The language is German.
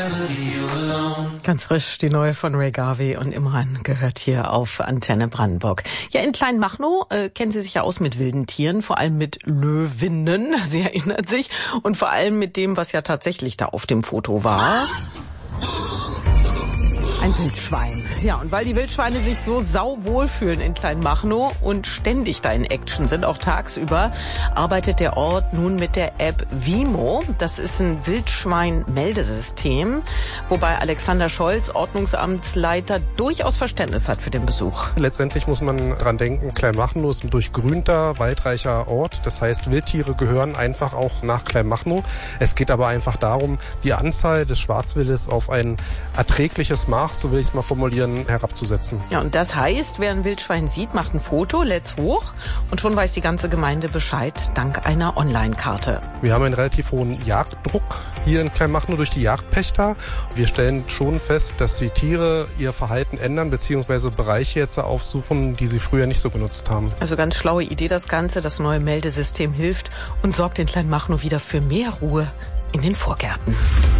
Ganz frisch, die neue von Ray Garvey und Imran gehört hier auf Antenne Brandenburg. Ja, in Kleinmachnow kennen Sie sich ja aus mit wilden Tieren, vor allem mit Löwinnen, sie erinnert sich, und vor allem mit dem, was ja tatsächlich da auf dem Foto war. Ein Wildschwein. Ja, und weil die Wildschweine sich so sauwohl fühlen in Kleinmachnow und ständig da in Action sind, auch tagsüber, arbeitet der Ort nun mit der App Wimo. Das ist ein Wildschwein-Meldesystem, wobei Alexander Scholz, Ordnungsamtsleiter, durchaus Verständnis hat für den Besuch. Letztendlich muss man dran denken, Kleinmachnow ist ein durchgrünter, waldreicher Ort. Das heißt, Wildtiere gehören einfach auch nach Kleinmachnow. Es geht aber einfach darum, die Anzahl des Schwarzwildes auf ein erträgliches Maß, so will ich es mal formulieren, herabzusetzen. Ja, und das heißt, wer ein Wildschwein sieht, macht ein Foto, lädt's hoch und schon weiß die ganze Gemeinde Bescheid, dank einer Online-Karte. Wir haben einen relativ hohen Jagddruck hier in Kleinmachnow durch die Jagdpächter. Wir stellen schon fest, dass die Tiere ihr Verhalten ändern, beziehungsweise Bereiche jetzt aufsuchen, die sie früher nicht so genutzt haben. Also ganz schlaue Idee das Ganze, das neue Meldesystem hilft und sorgt in Kleinmachnow wieder für mehr Ruhe in den Vorgärten.